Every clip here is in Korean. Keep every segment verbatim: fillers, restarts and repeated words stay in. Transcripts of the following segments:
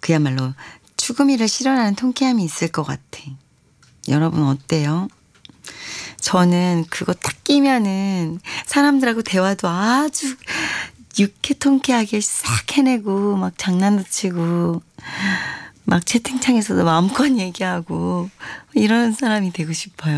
그야말로 추구미를 실현하는 통쾌함이 있을 것 같아. 여러분 어때요? 저는 그거 딱 끼면은 사람들하고 대화도 아주 유쾌 통쾌하게 싹 해내고 막 장난도 치고 막 채팅창에서도 마음껏 얘기하고 이러는 사람이 되고 싶어요.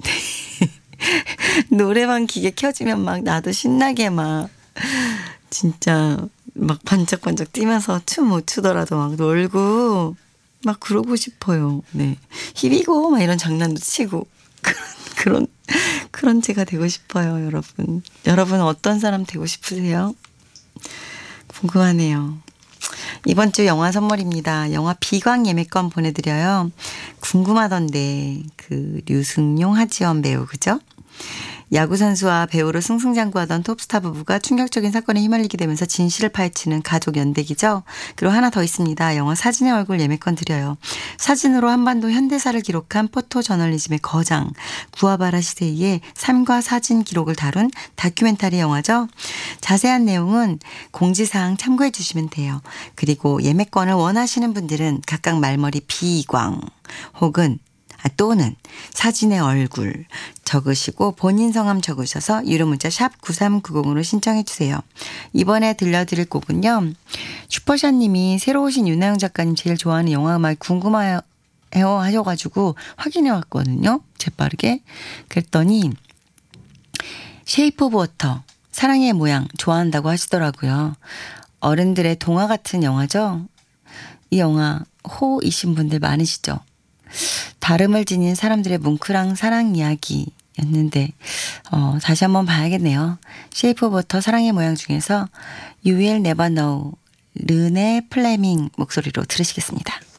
노래방 기계 켜지면 막 나도 신나게 막 진짜 막 반짝반짝 뛰면서 춤 못 추더라도 막 놀고 막 그러고 싶어요. 네. 히비고 막 이런 장난도 치고 그런 그런 제가 되고 싶어요, 여러분. 여러분 어떤 사람 되고 싶으세요? 궁금하네요. 이번 주 영화 선물입니다. 영화 비광 예매권 보내드려요. 궁금하던데 그 류승용, 하지원 배우 그죠? 야구선수와 배우로 승승장구하던 톱스타 부부가 충격적인 사건에 휘말리게 되면서 진실을 파헤치는 가족 연대기죠. 그리고 하나 더 있습니다. 영화 사진의 얼굴 예매권 드려요. 사진으로 한반도 현대사를 기록한 포토저널리즘의 거장 구아바라 시대의 삶과 사진 기록을 다룬 다큐멘터리 영화죠. 자세한 내용은 공지사항 참고해 주시면 돼요. 그리고 예매권을 원하시는 분들은 각각 말머리 비광 혹은 아, 또는 사진의 얼굴 적으시고 본인 성함 적으셔서 유료 문자 샵 구삼구공으로 신청해 주세요. 이번에 들려드릴 곡은요. 슈퍼샷 님이 새로 오신 윤하영 작가님 제일 좋아하는 영화 음악 궁금해요 하셔가지고 확인해 왔거든요. 재빠르게. 그랬더니 쉐이프 오브 워터 사랑의 모양 좋아한다고 하시더라고요. 어른들의 동화 같은 영화죠. 이 영화 호이신 분들 많으시죠. 다름을 지닌 사람들의 뭉클한 사랑 이야기였는데 어, 다시 한번 봐야겠네요. 쉐이프 오브 워터 사랑의 모양 중에서 You Will Never Know 르네 플레밍 목소리로 들으시겠습니다.